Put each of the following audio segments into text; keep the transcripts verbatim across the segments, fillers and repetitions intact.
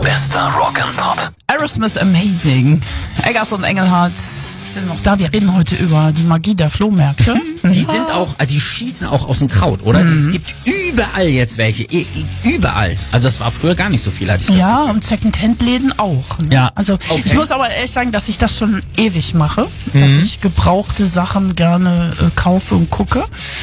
Bester Rock and Pop. Aerosmith Amazing. Eggers und Engelhardt sind noch da. Wir reden heute über die Magie der Flohmärkte. Die sind auch, die schießen auch aus dem Kraut, oder? Mhm. Es gibt überall jetzt welche. Überall. Also das war früher gar nicht so viel, hatte ich das Ja, Gefühl. und Second-Hand-Läden auch. Ne? Ja. Also Okay. ich muss aber ehrlich sagen, dass ich das schon ewig mache. Mhm. Dass ich gebrauchte Sachen gerne äh, kaufe und gucke.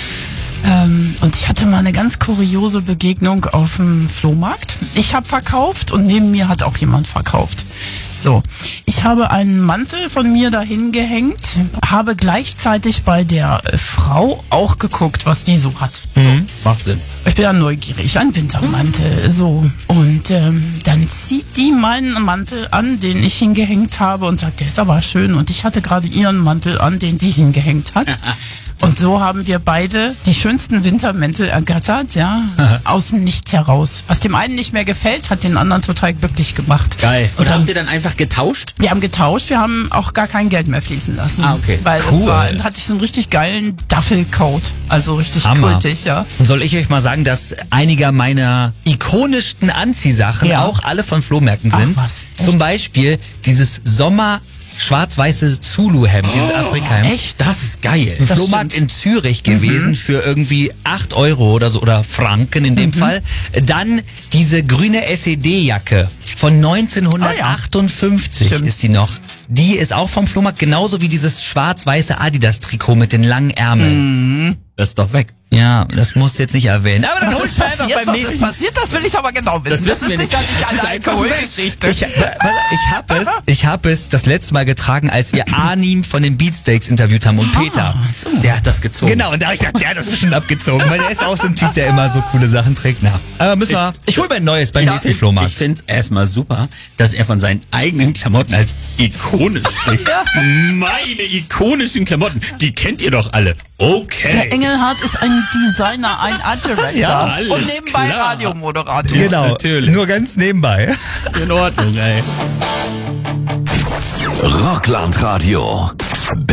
Ähm, und ich hatte mal eine ganz kuriose Begegnung auf dem Flohmarkt. Ich habe verkauft und neben mir hat auch jemand verkauft. So, ich habe einen Mantel von mir dahin gehängt, habe gleichzeitig bei der äh, Frau auch geguckt, was die so hat. Mhm. Macht Sinn. Ich bin ja neugierig, ein Wintermantel, so. Und ähm, dann zieht die meinen Mantel an, den ich hingehängt habe und sagt, der ist aber schön. Und ich hatte gerade ihren Mantel an, den sie hingehängt hat. Und so haben wir beide die schönsten Wintermäntel ergattert, ja, aus dem Nichts heraus. Was dem einen nicht mehr gefällt, hat den anderen total glücklich gemacht. Geil. Und, Und dann, habt ihr dann einfach getauscht? wir haben getauscht, wir haben auch gar kein Geld mehr fließen lassen. Ah, okay. Weil Cool. es war, dann hatte ich so einen richtig geilen Duffelcoat, also richtig Hammer. kultig, ja. Und soll ich euch mal sagen, dass einige meiner ikonischsten Anziehsachen Ja. auch alle von Flohmärkten Ach, sind. was? Echt? Zum Beispiel dieses Sommer schwarz-weiße Zulu-Hemd, dieses Afrika-Hemd. Echt? Das ist geil. Ein Das Flohmarkt stimmt. in Zürich gewesen für irgendwie acht Euro oder so, oder Franken in dem Fall. Dann diese grüne S E D-Jacke von neunzehnhundertachtundfünfzig Stimmt. ist die noch. Die ist auch vom Flohmarkt, genauso wie dieses schwarz-weiße Adidas-Trikot mit den langen Ärmeln. Das ist doch weg. Ja, das musst du jetzt nicht erwähnen. Aber dann Was holst ist du einfach passiert? beim Was ist nächsten passiert? Das will ich aber genau wissen. Das wissen wir ist nicht. sicher nicht Das eine ist einfach Alkoholgeschichte. Ich, ich habe es, ich habe es das letzte Mal getragen, als wir Arnim von den Beatsteaks interviewt haben und Peter. so. Der hat das gezogen. Genau, und da hab ich gedacht, der hat das bestimmt abgezogen, weil der ist auch so ein Typ, der immer so coole Sachen trägt. Na, aber müssen wir, ich hol mir ein neues beim nächsten Ich Flohmarkt. finde es erstmal super, dass er von seinen eigenen Klamotten als ikonisch spricht. Meine ikonischen Klamotten, die kennt ihr doch alle. Okay. Herr Engelhardt ist ein Designer, ein Art Director Ja, alles und nebenbei klar. Radiomoderator. Genau, natürlich. nur ganz nebenbei. In Ordnung, ey. Rockland Radio.